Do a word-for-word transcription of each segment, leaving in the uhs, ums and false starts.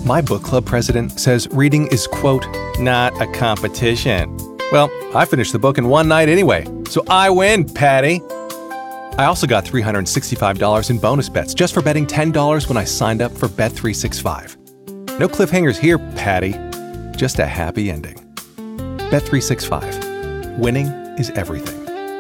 My book club president says reading is, quote, not a competition. Well, I finished the book in one night anyway, so I win, Patty. I also got three hundred sixty-five dollars in bonus bets just for betting ten dollars when I signed up for Bet three sixty-five. No cliffhangers here, Patty. Just a happy ending. Bet three sixty-five. Winning is everything.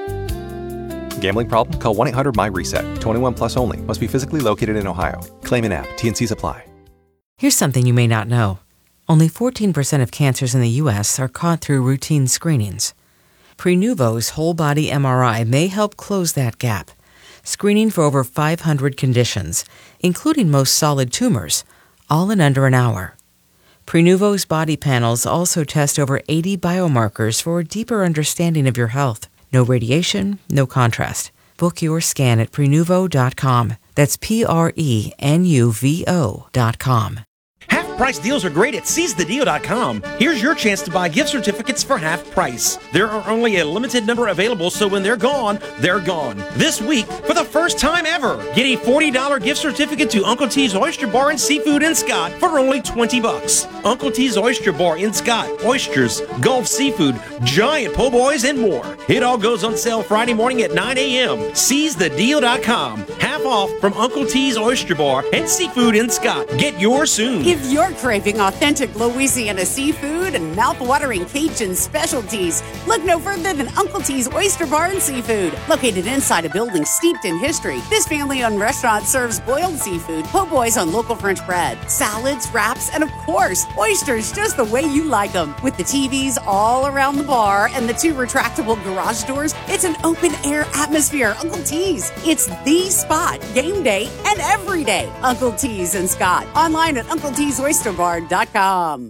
Gambling problem? Call one eight hundred my reset. twenty-one plus only. Must be physically located in Ohio. Claim in app. T N Cs apply. Here's something you may not know. Only fourteen percent of cancers in the U S are caught through routine screenings. Prenuvo's whole-body M R I may help close that gap, screening for over five hundred conditions, including most solid tumors, all in under an hour. Prenuvo's body panels also test over eighty biomarkers for a deeper understanding of your health. No radiation, no contrast. Book your scan at Prenuvo dot com. That's P R E N U V O dot com. Half price deals are great at seize the deal dot com. Here's your chance to buy gift certificates for half price. There are only a limited number available, so when they're gone, they're gone. This week, for the first time ever, get a forty dollars gift certificate to Uncle T's Oyster Bar and Seafood in Scott for only twenty bucks. Uncle T's Oyster Bar in Scott. Oysters, Gulf seafood, giant po' boys, and more. It all goes on sale Friday morning at nine a.m. seize the deal dot com. Half off from Uncle T's Oyster Bar and Seafood in Scott. Get yours soon. If you're craving authentic Louisiana seafood and mouth-watering Cajun specialties, look no further than Uncle T's Oyster Bar and Seafood. Located inside a building steeped in history, this family-owned restaurant serves boiled seafood, po' boys on local French bread, salads, wraps, and of course, oysters just the way you like them. With the T Vs all around the bar and the two retractable garage doors, it's an open-air atmosphere. Uncle T's. It's the spot, game day and every day. Uncle T's in Scott. Online at Uncle T's Oyster Bar dot com.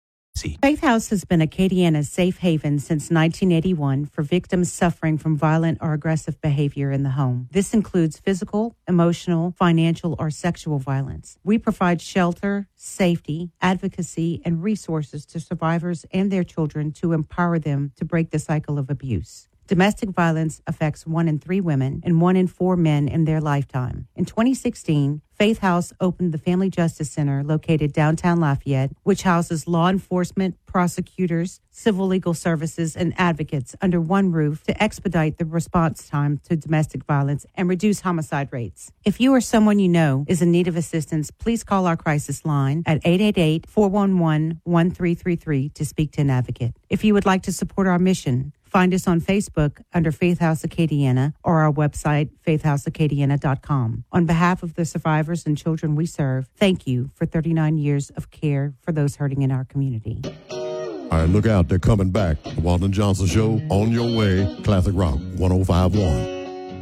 Faith House has been Acadiana's safe haven since nineteen eighty-one for victims suffering from violent or aggressive behavior in the home. This includes physical, emotional, financial, or sexual violence. We provide shelter, safety, advocacy, and resources to survivors and their children to empower them to break the cycle of abuse. Domestic violence affects one in three women and one in four men in their lifetime. In twenty sixteen, Faith House opened the Family Justice Center located downtown Lafayette, which houses law enforcement, prosecutors, civil legal services, and advocates under one roof to expedite the response time to domestic violence and reduce homicide rates. If you or someone you know is in need of assistance, please call our crisis line at eight eight eight, four one one, one three three three to speak to an advocate. If you would like to support our mission, find us on Facebook under Faith House Acadiana or our website, faith house acadiana dot com. On behalf of the survivors and children we serve, thank you for thirty-nine years of care for those hurting in our community. All right, look out. They're coming back. The Walton Johnson Show, on your way. Classic Rock, one oh five point one.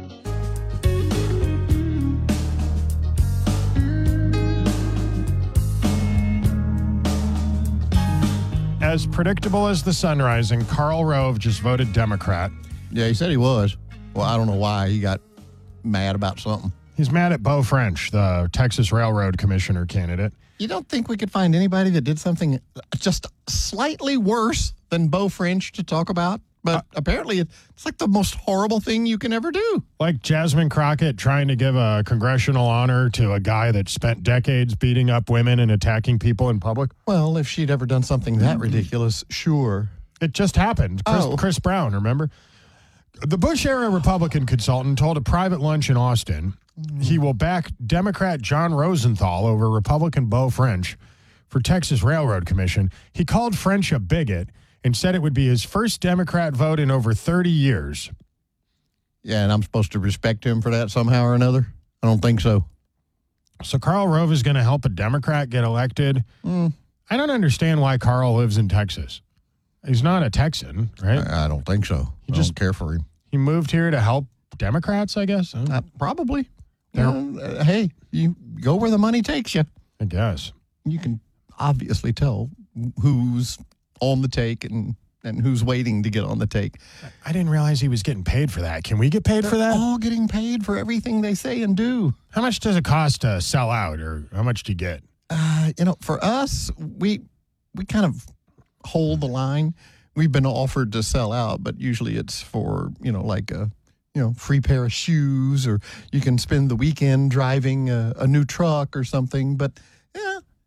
As predictable as the sun rising, Karl Rove just voted Democrat. Yeah, he said he was. Well, I don't know why he got mad about something. He's mad at Beau French, the Texas Railroad Commissioner candidate. You don't think we could find anybody that did something just slightly worse than Beau French to talk about? But uh, apparently it's like the most horrible thing you can ever do. Like Jasmine Crockett trying to give a congressional honor to a guy that spent decades beating up women and attacking people in public. Well, if she'd ever done something that ridiculous, sure. It just happened. Chris, oh. Chris Brown, remember? The Bush-era Republican consultant told a private lunch in Austin mm. he will back Democrat John Rosenthal over Republican Beau French for Texas Railroad Commission. He called French a bigot and said it would be his first Democrat vote in over thirty years. Yeah, and I'm supposed to respect him for that somehow or another? I don't think so. So Karl Rove is going to help a Democrat get elected? Mm. I don't understand why Karl lives in Texas. He's not a Texan, right? I, I don't think so. He I just, don't care for him. He moved here to help Democrats, I guess? Uh, probably. You know, uh, hey, you go where the money takes you. I guess. You can obviously tell who's on the take and, and who's waiting to get on the take. I didn't realize he was getting paid for that. Can we get paid They're for that? all getting paid for everything they say and do. How much does it cost to sell out, or how much do you get? Uh, you know, for us, we we kind of hold the line. We've been offered to sell out, but usually it's for, you know, like a you know, free pair of shoes, or you can spend the weekend driving a, a new truck or something. But yeah,